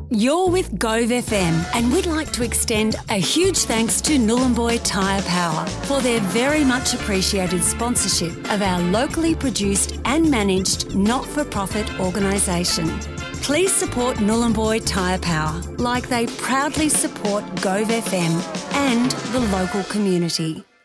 You're with Gove FM, and we'd like to extend a huge thanks to Nhulunbuy Tyre Power for their very much appreciated sponsorship of our locally produced and managed not-for-profit organisation. Please support Nhulunbuy Tyre Power like they proudly support Gove FM and the local community.